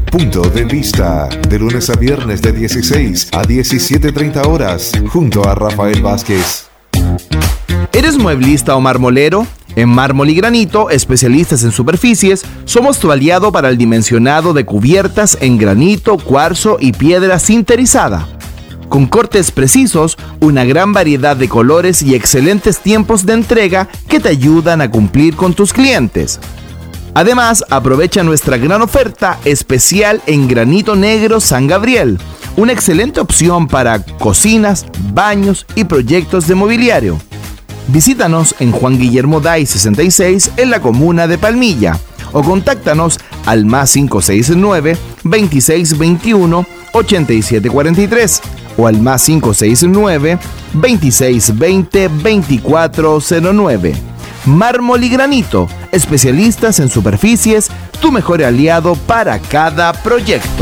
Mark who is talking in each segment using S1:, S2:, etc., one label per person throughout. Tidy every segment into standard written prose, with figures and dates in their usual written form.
S1: Punto de Vista, de lunes a viernes de 16 a 17:30 horas, junto a Rafael Vázquez.
S2: ¿Eres mueblista o marmolero? En Mármol y Granito, especialistas en superficies, somos tu aliado para el dimensionado de cubiertas en granito, cuarzo y piedra sinterizada. Con cortes precisos, una gran variedad de colores y excelentes tiempos de entrega que te ayudan a cumplir con tus clientes. Además, aprovecha nuestra gran oferta especial en granito negro San Gabriel, una excelente opción para cocinas, baños y proyectos de mobiliario. Visítanos en Juan Guillermo Day 66 en la comuna de Palmilla o contáctanos al +569 2621 8743 o al +569 2620 2409. Mármol y Granito, especialistas en superficies, tu mejor aliado para cada proyecto.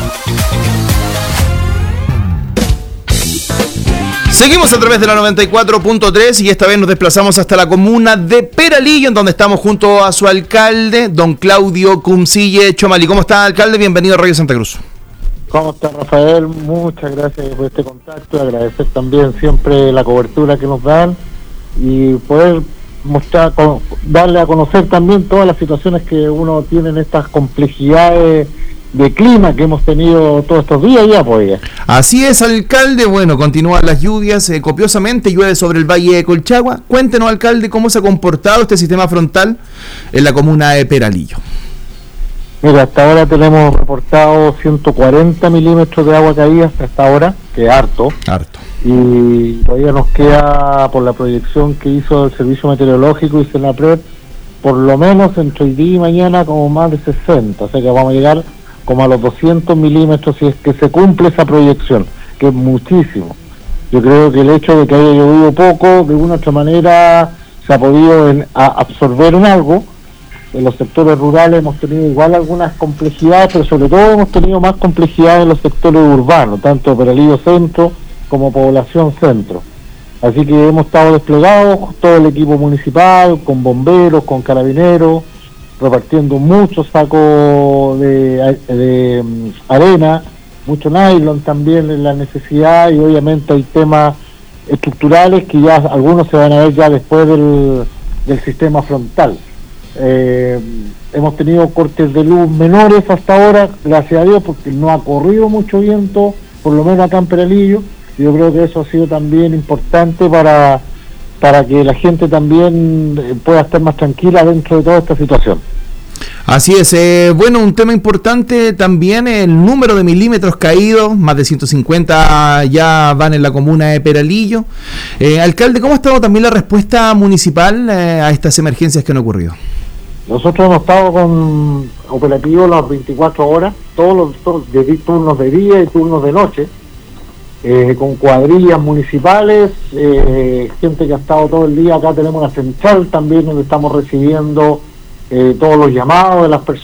S2: Seguimos a través de la 94.3 y esta vez nos desplazamos hasta la comuna de Peralillo, en donde estamos junto a su alcalde, don Claudio Cumcille Chomali. ¿Cómo está, alcalde? Bienvenido a Radio Santa Cruz.
S3: ¿Cómo está, Rafael? Muchas gracias por este contacto, agradecer también siempre la cobertura que nos dan y poder mostrar, darle a conocer también todas las situaciones que uno tiene en estas complejidades de clima que hemos tenido todos estos días ya, pues.
S2: Así es, alcalde. Bueno, continúan las lluvias copiosamente, llueve sobre el Valle de Colchagua. Cuéntenos, alcalde, cómo se ha comportado este sistema frontal en la comuna de Peralillo.
S3: Mira, hasta ahora tenemos reportado 140 milímetros de agua caída hasta ahora, que es harto. Y todavía nos queda, por la proyección que hizo el Servicio Meteorológico y Senapred, por lo menos entre hoy día y mañana como más de 60, o sea que vamos a llegar como a los 200 milímetros si es que se cumple esa proyección, que es muchísimo. Yo creo que el hecho de que haya llovido poco, de una u otra manera se ha podido absorber en algo. En los sectores rurales hemos tenido igual algunas complejidades, pero sobre todo hemos tenido más complejidades en los sectores urbanos, tanto Peralillo Centro como Población Centro. Así que hemos estado desplegados, todo el equipo municipal, con bomberos, con carabineros, repartiendo muchos sacos de arena, mucho nylon también en la necesidad, y obviamente hay temas estructurales que ya algunos se van a ver ya después del sistema frontal. Hemos tenido cortes de luz menores hasta ahora, gracias a Dios, porque no ha corrido mucho viento, por lo menos acá en Peralillo. Yo creo que eso ha sido también importante para que la gente también pueda estar más tranquila dentro de toda esta situación.
S2: Así es, bueno, un tema importante también, el número de milímetros caídos, más de 150 ya van en la comuna de Peralillo. Alcalde, ¿cómo ha estado también la respuesta municipal a estas emergencias que han ocurrido?
S3: Nosotros hemos estado con operativos las 24 horas, todos de turnos de día y turnos de noche, con cuadrillas municipales, gente que ha estado todo el día. Acá tenemos una central también donde estamos recibiendo todos los llamados de las personas